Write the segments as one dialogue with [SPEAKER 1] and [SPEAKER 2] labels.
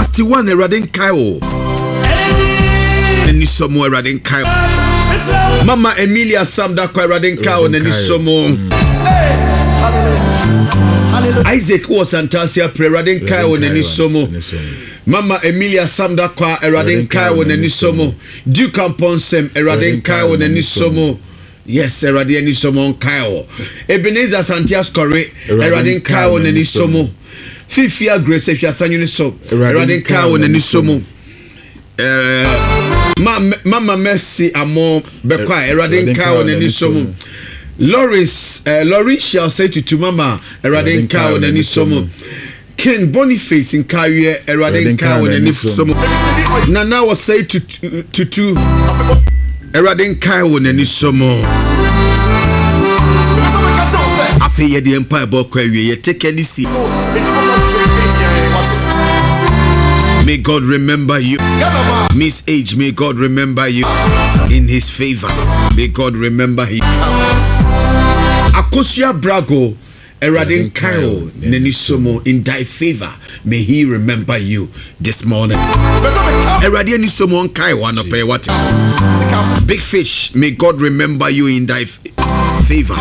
[SPEAKER 1] Rusty one Eradin Kyle. Nenisomo Eradin Kyle. Mama Emilia Samda Eradin Kyle Nenisomo. Isaac was Antasia Eradin Kyle Nenisomo. Mama Emilia Samda Eradin Kyle Nenisomo. Duke Ponsem Eradin Kyle Nenisomo. Yes, Eradin Nisomo Kyle. Ebenezer Santias Corre Eradin Kyle Nenisomo. Fifia Grace Yasanyu so Eradin Kyle Nenisomo. Mama Mercy Amon Bekwa Eradin Kyle Nenisomo. Loris shall say to Mama Eradin Kyle Nenisomo. Ken Boniface in Carrier Eradin Kyle Nenisomo. Nana was say to Eradin Kyle Nenisomo. Afe ye the empire bokwe ye take any seat. May God remember you. Miss Age, may God remember you in his favor. May God remember him. Akosia Brago Eradin Kyle Nenisomo in thy favor. May he remember you this morning. Eradin Nisomo on Kyle one pay what? Big Fish, may God remember you in thy favor.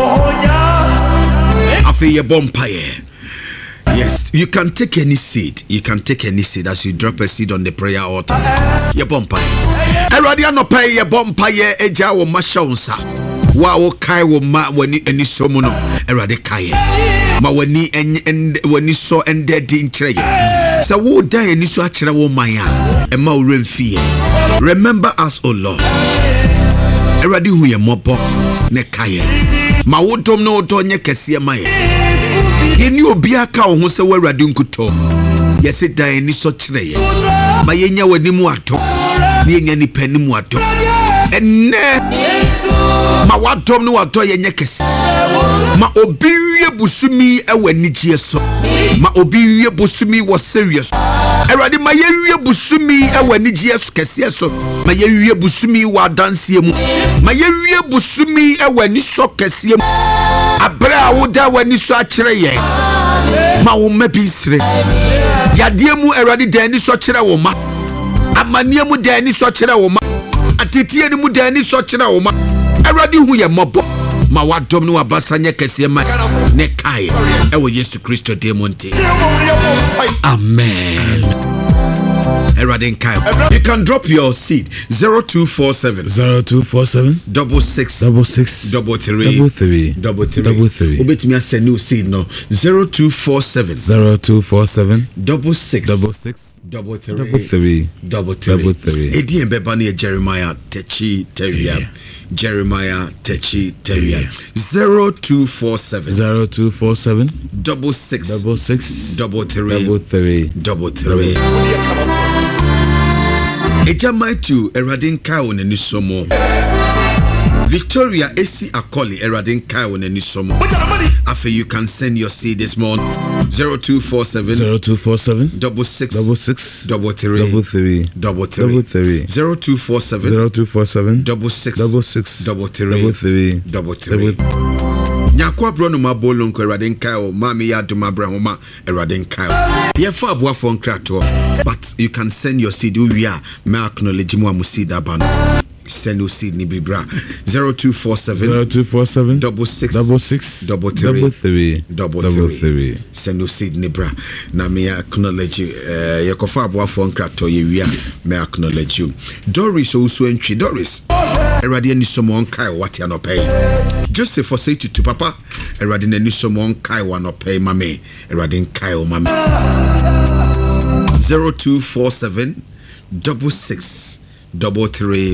[SPEAKER 1] Afe ye bompaye. Yes, you can take any seed. You can take any seed as you drop a seed on the prayer altar. Ye bompaye. Eradia no pay ye bompaye eja wo mashonsa. Wa wo kai wo ma wani eni somo no. Erade kai. Ma wani wani so ende di nkyere ye. Sa wo dan eni so akyere wo man a. E ma wo remfie. Remember us, O Lord. Erade hu ye mobo ne kai. Ma wo dom no do nye kese ma ye. Yeni obia ka wo ho se wawrade nkuto yesi dan ni so kire ye ma yenya wani mu ato ni yenya ni pani mu ato enne ma wadom no ato yenya kese ma obi wie busumi ewani gie so ma obi wie busumi wo serious erade ma ye wie busumi ewani gie so kese so ma ye wie busumi wa dansie mu ma ye wie busumi ewani so kese mu abra woda wani so akire ye ma wo mabisre yade mu erade dani so kire wo ma amanie mu dani so kire wo ma atitie ni mu dani so kire wo ma erade hu ye mobo ma wadom no abasanya kese ma ne kai ewo Yesu Kristo demonte amen. Eradin Kyle. You can drop your seed 0247 66 33 Obetimi ase new seed no 0247 66 33 Edi embeba na Jeremiah Techi Teria. Jeremiah Techi Teria 0247 66 33 Ejamaitu Eradin Kyle Nenisomo. Victoria AC Akoli Eradin Kyle Nenisomo. After you can send your seed this morning 0247 66 33 0247 66 33 Nyakwa brono mabolo nko Eradin Kyle mami ya duma brahoma Eradin Kyle ye fa aboa fon krato but you can send your seed we are me acknowledge mu amusida ban send your seed ni bibra 0247 66 33 send your seed ni bra na me acknowledge ye ko fa aboa fon krato ye we are me acknowledge you Doris also entry Doris Erade ni someone kai what you no pay Joseph for say to papa Erade ni someone kai wa no pay mame Erade kai o mame 0247 66 33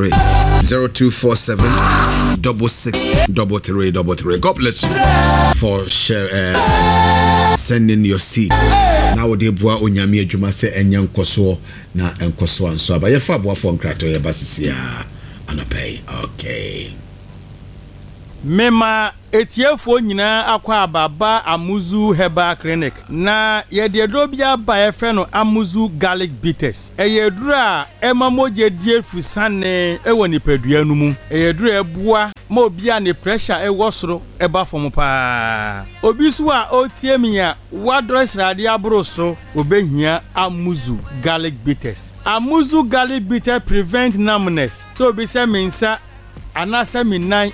[SPEAKER 1] 0247 66 33 God bless you for sending your seed. Now de boa onyame adwuma se enya nkoso na enkoso anso aba ye fa boa for nkrato ye basisia anapay. Okay.
[SPEAKER 2] Mema etiefo nyina akwa ababa Amuzu Herbal Clinic na ye de drobia ba e fe no Amuzu Garlic Bitters eyedura emamoje die fusane ewoni padua nu mu eyedura ebua ma obia ne pressure ewosoro eba fom pa obi so a otie mi a wadress rade abroso obehia Amuzu Garlic Bitters. Amuzu Garlic Bitters prevent numbness so be say mensa anasa minan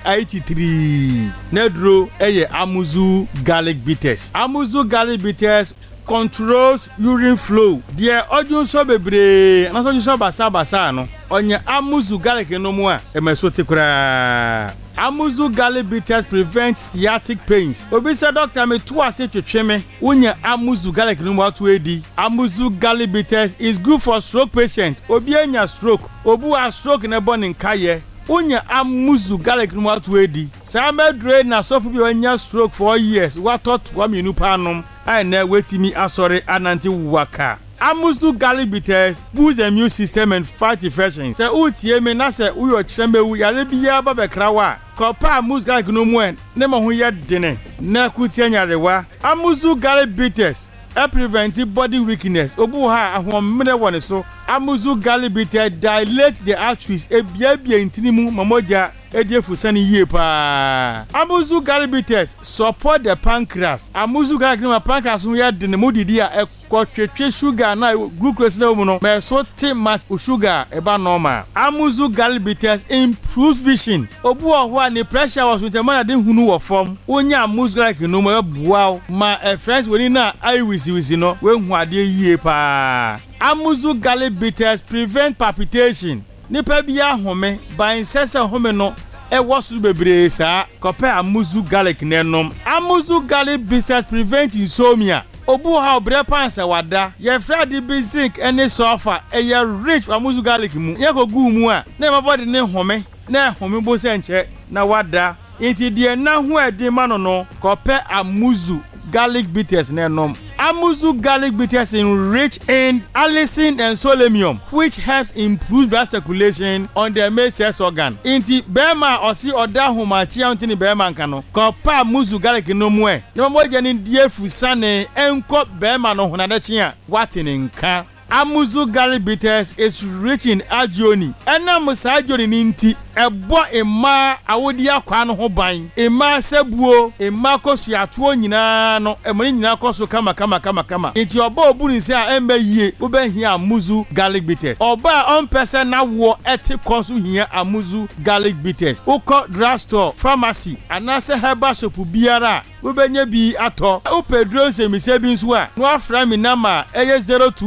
[SPEAKER 2] 83 nedro eye Amuzu Garlic Bitters. Amuzu Garlic Bitters controls urine flow. Die odun so bebre na so so basa no onye Amuzu Garlic no mu a emeso kura. Amuzu Garlic Bitters prevent sciatic pains. Obi say doctor me to ase twetweme unya Amuzu Garlic no mu atu edi. Amuzu Garlic Bitters is good for stroke patient. Obi anya stroke, obu a stroke na born in kaye unya Amuzu Garlic no mu atu edi. Sa medre na sofu bi anya stroke for years. What thought wa minu panom ai na wetimi asore ananti waka. Amuzu Garlic Bitters boosts the immune system and fight infections. Say utie me na say uyo chirembe wu yare biya ba bekrawa. Kopa Amuzu Garlic no mu en ne ma ho ye dene na kutie nyarewa. Amuzu Garlic Bitters prevent body weakness. Obu ha ahomre woni so. Amuzu Garlic Bitters dilate the arteries ebia intinimu mamoja edefusani yie pa. Amuzu Garlic Bitters support the pancreas. Amuzu Garlic no pancreas no ya de ne modidi a ekotwetwe sugar na glucose na mu no me so te mass sugar eba normal. Amuzu Garlic Bitters improves vision. Obu ho a ne pressure was with man de hunu wo form. Onya Amuzu Garlic no mo bua ma friends woni na eye wisi no we hu ade yie pa. Amuzu Garlic Bitters prevent palpitation. Nipa bia home ban sese home no e wosu bebre sa kope Amuzu Garlic nenom. Amuzu Garlic Bitters prevent insomnia. Obu ha obre pansa wada ye frade bi zinc ene sulfur e ye rich Amuzu Garlic mu ye ko gu mu a na mabody ne home na home bo se nche na wada inti de na ho edi ma no kope Amuzu Garlic Bitters nenom. Amuzu Garlic Bitters enrich in allicin and selenium, which helps improve blood circulation on the male sex organ. Inti bema osi oda homachi antini bema nkano. Kopa Amuzu Garlic no mwe. No mo jeni die fusane enko bema no honadechi a watini nka. Amuzu Garlic Bitters is rich in agioni. Ena musa agioni ninti ebo ema awodi akwa no ho ban. Ema sebuo, ema kosu atuo nyina no, emani nyina kosu kama. Inti oba obu ni se a embe yie, ube hia Amuzu Garlic Bitters. Oba on person na wo eti konsu hia Amuzu Garlic Bitters. Uko drugstore, pharmacy, anase herbal shop biara. Ubenye bi ato. Upedro se mi se bi nso a. No afra mi nama eye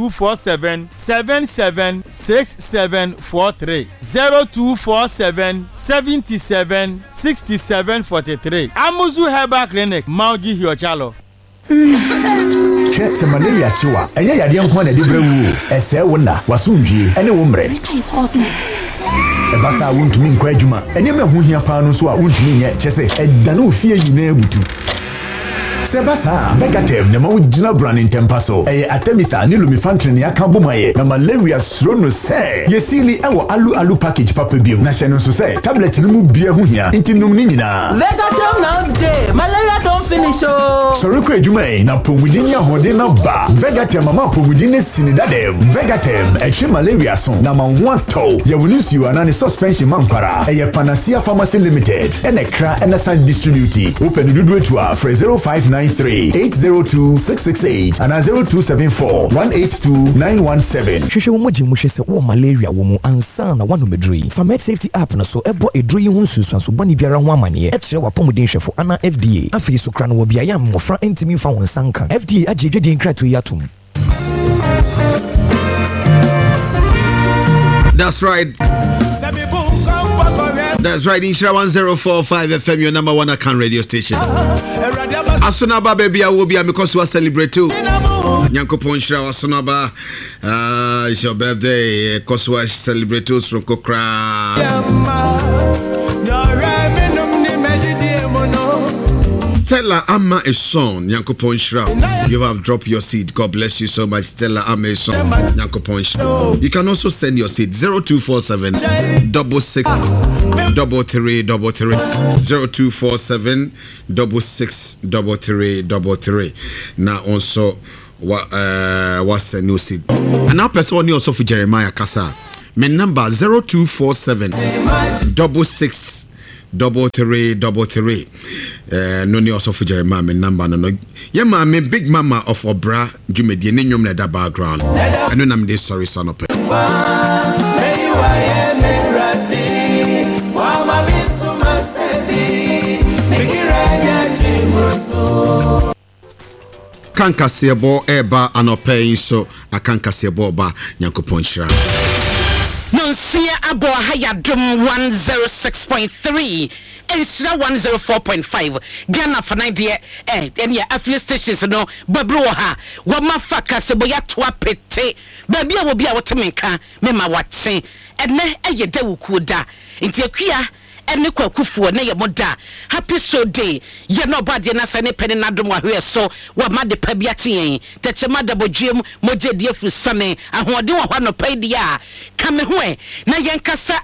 [SPEAKER 2] 0247 776743 0247 77 6743. Amuzu Herbal Clinic Mauji Hiochalo.
[SPEAKER 3] Se malaria chiwa enye yade nko na de brewu ese wona wasundwie ene wo mre ebasa wontumi nkwa adwuma enye mehu hia pa no so a wontumi nye chese edane ofie nyina ebutu Sebasa, Vegatem, the Mojina brand in Tempaso, Atemitha, Nilumifantrin, Yakabumaye, na malaria srono say, Yesili, our alu package, Papa Bio, National Society, tablet, Numu Bia Hunia, Intinum Nina.
[SPEAKER 4] Vegatem now day, malaria don't finish.
[SPEAKER 3] Soroko Jume, na Pomudinia Hodena Ba, Vegatem, Mama Pomudine Sinidade, Vegatem, a malaria son, Nama 1 toe, Yavunusi, and a suspension mampara, a Panacea Pharmacy Limited, and a cra and a side distributor. Open the do it to our 0593-802-668 and 0274-182-917.
[SPEAKER 5] Shusha umoji mushese wa malaria wumu ansana wanu medri. Famed Safety App na so ebo edro yi hunsu so bani biara ho amane. Etre wa pomuden hwefo ana FDA. Afi so kra no bia ya mmofra entimi fa wonsanka. FDA agedwedi nkratu yatum.
[SPEAKER 1] That's right. That's right. Inshira 1045 FM, your number one account radio station. Asunaba baby, I will be because we celebrate too. Nyankopon Inshira Asunaba. It's your birthday. Because we celebrate too. Sronkokra. Stella Ama Eson, Yankopon Shra. You have dropped your seed. God bless you so much, Stella Ama Eson, Yankopon Shra. You can also send your seed 0247 66 3333 0247 66 3333. Now also what's a new seed? And now person also for Jeremiah Kasa. My number 0247 66 3333. No need also for Jeremiah. My number no. Yeah, I'm a big mama of Obra Jumedi. Ninyom na that background. I know I'm this sorry son of Kanka sebo eba anope so akanka sebo ba Nyankopon Shira.
[SPEAKER 6] Nonsia abo hayadum 106.3 Ensra 104.5 Ghana for idea any affiliate stations no babro ha wama faka sebo ya toa pete baby a wo bia wotemenka mema watse ene ayede wukuda nti akua ene kwakufuo na ye moda happy so day ye no bade na sane pene na dom ahwe so wa made pa bia tien techema da bodwem mojedie fu sane ahode wa hwa no pa dia kame ho na yenkasa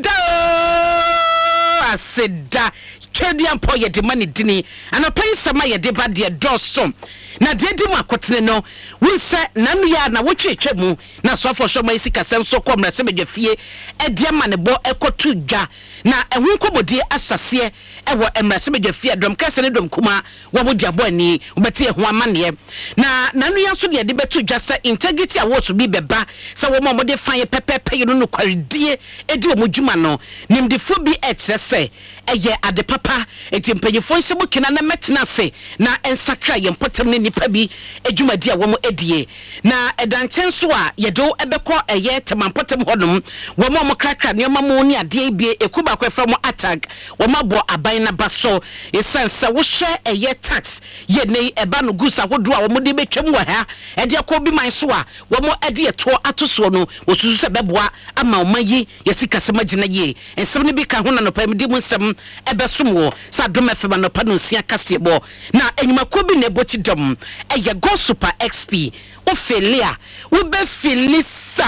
[SPEAKER 6] aseda twedua mpo ye de mani dini anapai sama ye de bade dosom na dedi mu akotene no wunse nanu ya na wotwetwe mu na sofo shoma isika senso komra se bedwafie edia manebo ekotu dwa na ehun komodie asase ewo emrase bedwafie dom kase ne dom kuma wo modi aboni ubeti ehu amane na nanu ya so de betu dwa se integrity awards bi beba se wo mode fan pepepe yi no kwaredie edi wo mudwuma no nimdifo bi ekyese eye ade papa etimpanyefo nsibu kina na metena se na ensakra ye mpotem ne nipa bi edwumadi a wo mo edie na edankyen so a yedo ebekọ eye temampotem honum wo mo krakra ne mamu ni ade bie ekuba kwefra mo attack wo mabo aban na baso esense wo hwe eye tax ye nei eba no gusa hodo a wo mo de betwam wa ha ede akọ bi man so a wo mo ade eto atoso no wo susu se beboa ama wo mayi yesika se magina ye ensem ne bi ka ho na no pam di mu nsem ebesom wo sa dom efema no pa no sia kasebo na enyumako bi na ebochi dom eye go super xp o felia wo be filisa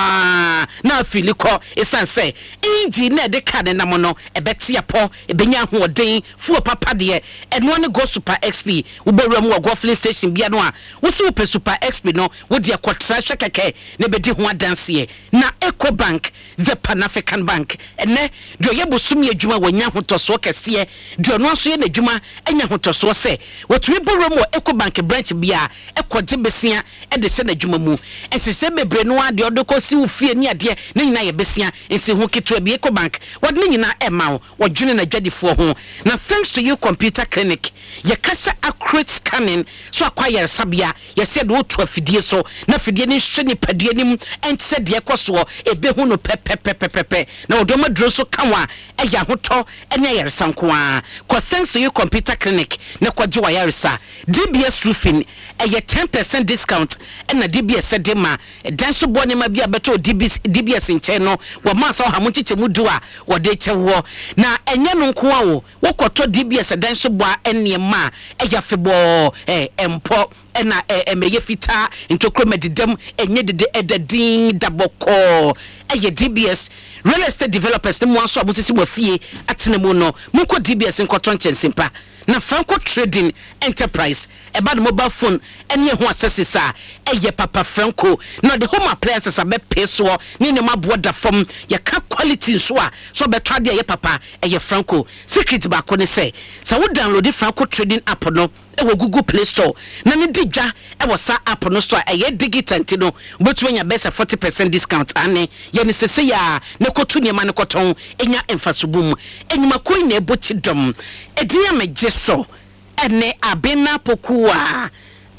[SPEAKER 6] na filiko esanse inji na de ka ne nam no ebetia po ebenya ho oden fu papa de eno ne go super xp wo bewram wo go filling station bia no a wo se wo pe super xp no wo de akotra hwekeke ne bedi ho adanse na Ecobank the Pan African Bank ene do ye bosum ye djuma wanya hotoso kese do no aso ye na djuma enya hotoso se wotumi bewram wo Ecobank branch bia ekoje besia e de se na djuma mu ensese bebre no ade odokosi wo fie ni ade ne nyina ye besia ensi ho keto bi Ecobank wode ne nyina e ma wo dwene na dwadifo ho na thanks to you computer clinic ye kasa accurate scanning so acquire sabia ye said wo to afidie so na afidie ni hwe ni padie nim entse de ekoso ebe hu no pepepepepe na odoma dro so kanwa eya hoto ene yeresanko a ko thanks to you computer clinic na kwaje wa yaresa DBS roofing eye 10% discount na DBS edema dan so bo ne ma bia beto DBS nche no wo ma so ha mo chiche mudu a wo de chewo na enye no nko a wo koto DBS dan so bo ene ma eya febo empo na emeye fita ntokro medidem enye de edadin daboko eye DBS real estate developers mo anso abusisi mo fie atenemu no munko DBS nkoto nchensimpa na Franco Trading Enterprise eba the mobile phone enye ho accesses a eye papa Franco na the home appliances a be pay so ni ne maboa da from ye ka quality so a so beto ade eye papa eye Franco secret ba ko ne say wo download the Franco Trading app no ewo Google Play Store na ne digja ewo sa app no store eye digital no but when you best 40% discount ane ye ne sese ya ne kotu ne ma ne koton enya emfasubum enyuma koi na ebochi dom ediya mejeso ene abena pokua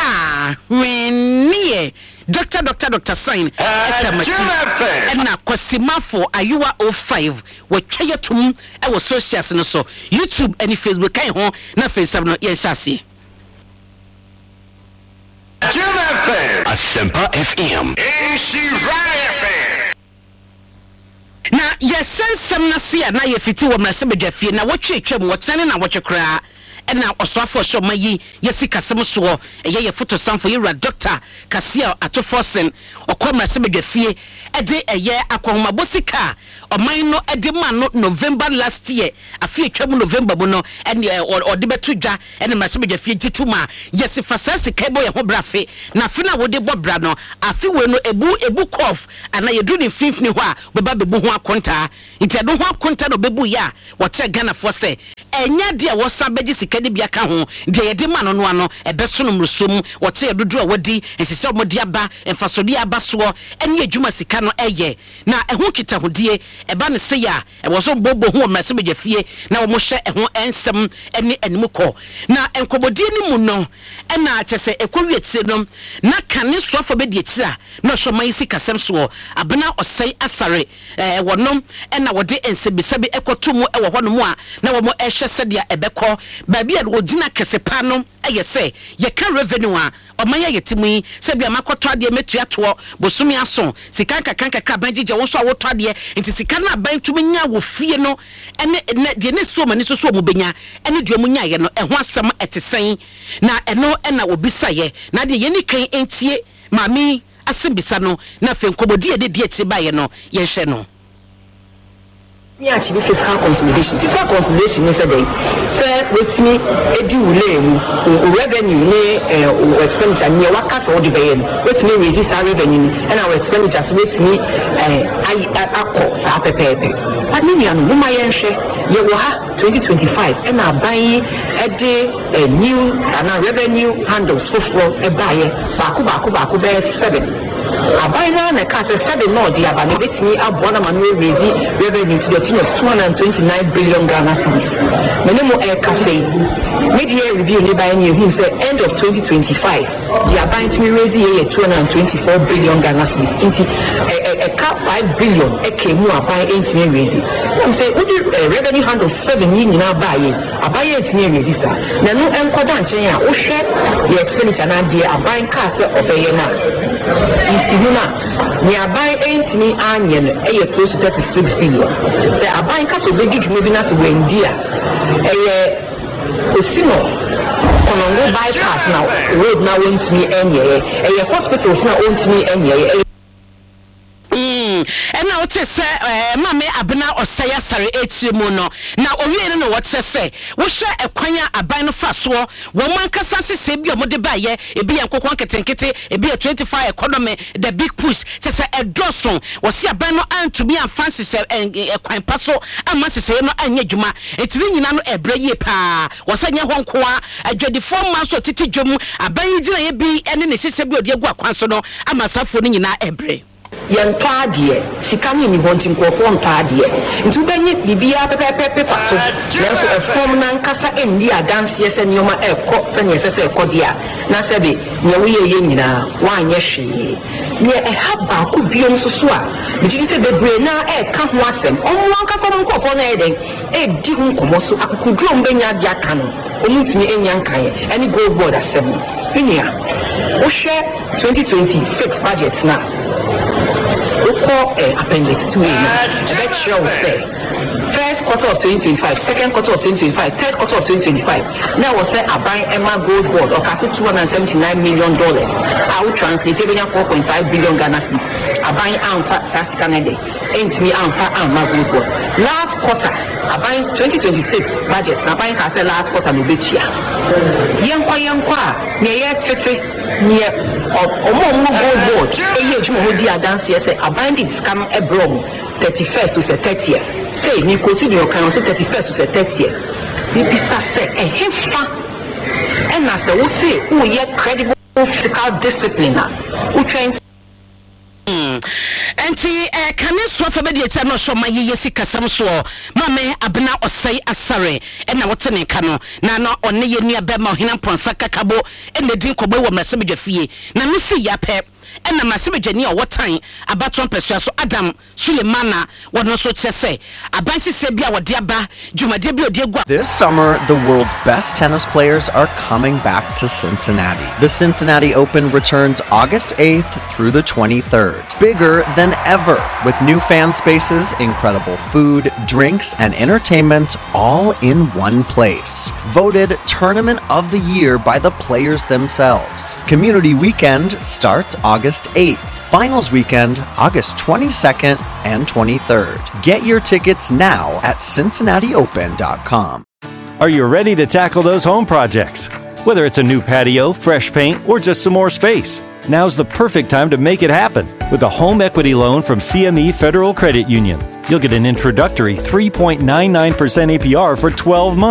[SPEAKER 6] wenie Dr. Sign na Kosimafo Ayuwa 05 wotwa yetum e wo socials no so YouTube and Facebook kan ho na Facebook no ye hyase
[SPEAKER 7] Asempa FM
[SPEAKER 6] na yesensem na sia na yefiti wo mrase bedwafie na wotwetwam wotene na wotwekra ɛna ɔsoafo shoma yi yesi kasem so ɛyɛ yɛ photo samfo yira Dr. Kasia Atofosen ɔkɔma sebedwafie ɛde ɛyɛ akɔhoma bosika ɔman no ɛde ma no November last year afie twam November mu no ɛne ɔde beto dwa ɛne ma sebedwafie gituma yesi fasasi kaibo yɛ ho brafe na afi na wode bɔ bra no afi we no ebu cough ana yedu ne fifni ho a beba bebu ho akonta nti ɛdo ho akonta no bebu ya wɔkyɛ Ghana fo sɛ enya de a wɔsa bɛgye sika de bia ka ho de yɛde ma no no ano ɛbɛso no mrusom wɔkyɛ yɛdodo a wɔdi nsesɛ ɔmode aba mfasode aba soɔ ɛne adwuma sika no ɛyɛ na ɛho kita hodie ɛba ne se ya ɛwɔ so bobo ho ɔmrase bɛgyafie na wɔn hyɛ ɛho ɛnsɛm ɛne animu kɔ na nkɔbɔdie ne mu no ɛna kyɛ sɛ ɛkɔwi akyire no na kane soafo bɛdi akyire a na ɔhwɛ yi sika sɛm soɔ abena ɔsɛe asare wɔnom ɛna wɔde nsɛbisa bi ɛkɔto mu ɛwɔ hɔ no mu a na wɔn ɛhwɛ sɛdeɛ ɛbɛkɔ baabi a wɔgyina kɛsepa no ɛyɛ sɛ yɛka revenue a ɔman yɛ yɛte mu yi sɛbi amakɔtɔ adeɛ metua toɔ bosomi aso sika kakra ban gyegye wo so a wotɔ adeɛ nti sika na ban tumi nya wɔ fie no ɛne deɛ ne so mani so mu benya ɛne deɛ mu nya yɛ no ɛho asɛm ɛte sɛn na ɛno ɛna obisa yɛ na deɛ yɛni kan entie maami asebisa no na fe nkobodi yɛ de akyire ba yɛ no yɛhwɛ no
[SPEAKER 7] actually fiscal consolidation is a day say with me edi wule revenue ne expenditure ne waka so the bayen with me raise our revenue and our expenditures with me akọ sa pepepe but me anu mo ma yenhwe ye wo ha 2025 and na ban edi new and revenue handles for ebaye baako be 7 Abaina na kase said no dia ba ne betimi abona manu raise revenue to the tune of 229 billion Ghana cedis. Menemo kase media review ne ba ni hu say end of 2025 dia ban timi raise here 224 billion Ghana cedis. Inti ka 5 billion kemu aban entimi raise. Am say udi revenue handle 7 yi nyina ba ye abaye entimi raise sa. Na no enkoda nchen a wo hwe the expenditure na dia aban kase obeye na Sihuna, nearby ain't me onion, close to 36 billion. Say, a buying castle big moving us when dear. A sino, Congo bypass now, road now won't me any, a hospitals now won't me any.
[SPEAKER 6] ɛna wote sɛ mame abena ɔsɛe asare ekyire mu no na owie no wɔte sɛ wohwɛ ɛkwan a aban no fa soɔ wɔn ankasa hyehyɛ bi a wɔde baayɛ ebi yɛ nkokɔ nketenkete ebi yɛ 25 economy the big push kyɛ sɛ ɛdɔso wɔsi aban no antumi amfa hyehyɛ ɛkwan pa so ama hyehyɛ no anyɛ dwuma etiri nyina no ɛbrɛ yie paa wɔsɛ nyɛ hɔ nkoa adwadifoɔ ma so titi dwom aban yi gyina yɛ bi ɛne ne hyehyɛ bi ɔde agu akwan so no ama safoɔ no nyinaa ɛbrɛ
[SPEAKER 7] Yantadie, Sikani wanting for form tadie. Into Benny Bibia Pepe Paso, there's a form Nankasa India dance yes and Yoma air cops and yes, Kodia. Nasabi, Yawi Yenina, one yeshi. Near a haba could be on Susua, which is a braina air can't was them. On one Casam Cofon Eden, a Dihun Comosu, I could drum Benya Diacano, only to me in Yankai, any gold board as 7. Pinia, Osha 2026 budgets now. Appendix 2 that shows say first quarter of 2025, second quarter of 2025, third quarter of 2025. Now was say buying Emma Gold Board or $279 million. I will translate even 4.5 billion Ghana cedis. Buying Amfa Sas Canada. Ain't me Amfa Emma Gold Board. Last quarter, buying 2026 budget. Buying has a last quarter no bit here. Yankwa, near near Omo Gold Board. Dance yes, a bandit scam a brom 31st to 30th. Say, me continue your council 31st to 30th. Maybe say a hefa. And as I will say, who yet credible physical discipline, who train.
[SPEAKER 6] Enti kane sofa be de etia no so maye sika sam so mame abena osai asare na wote ne ka no na no one ye nua be ma ohina ponsa kakabo e ne din kobo wo mrase bedwafie na no si ya pe ɛna Masimejani a wɔtan abaton pesua so Adam Sulemana wɔno so kyese abansi se bia wɔde aba dwumade bi odi egu.
[SPEAKER 8] This summer, the world's best tennis players are coming back to Cincinnati. The Cincinnati Open returns August 8th through the 23rd. Bigger than ever, with new fan spaces, incredible food, drinks, and entertainment all in one place. Voted Tournament of the Year by the players themselves. Community Weekend starts August 8th. Finals Weekend, August 22nd and 23rd. Get your tickets now at CincinnatiOpen.com.
[SPEAKER 9] Are you ready to tackle those home projects? Whether it's a new patio, fresh paint, or just some more space, now's the perfect time to make it happen with a home equity loan from CME Federal Credit Union. You'll get an introductory 3.99% APR for 12 months.